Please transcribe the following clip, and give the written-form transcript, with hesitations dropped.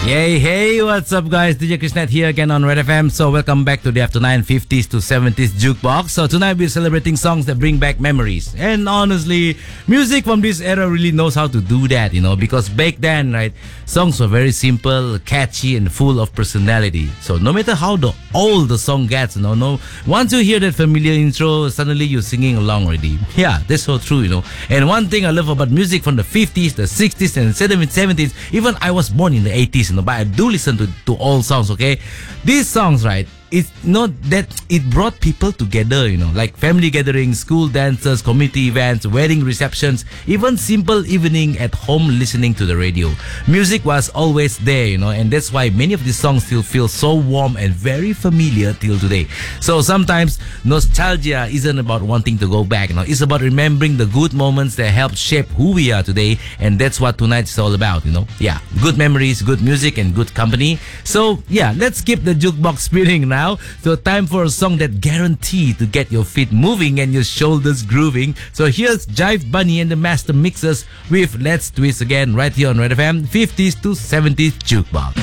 Hey, what's up, guys? DJ Krishnath here again on Red FM. So, welcome back to the After 9 50s to 70s Jukebox. So, tonight we're celebrating songs that bring back memories. And honestly, music from this era really knows how to do that, because back then, right, songs were very simple, catchy, and full of personality. So, no matter how old the song gets, once you hear that familiar intro, suddenly you're singing along already. Yeah, that's so true, And one thing I love about music from the 50s, the 60s, and 70s, even I was born in the 80s, but I do listen to all songs, okay? These songs, right, it's not that it brought people together, like family gatherings, school dances, community events, wedding receptions, even simple evening at home listening to the radio. Music was always there, and that's why many of these songs still feel so warm and very familiar till today. So sometimes nostalgia isn't about wanting to go back, it's about remembering the good moments that helped shape who we are today, and that's what tonight is all about, Yeah, good memories, good music, and good company. So yeah, let's keep the jukebox spinning now. So time for a song that guaranteed to get your feet moving and your shoulders grooving. So here's Jive Bunny and the Master Mixers with Let's Twist Again right here on Red FM 50s to 70s Jukebox.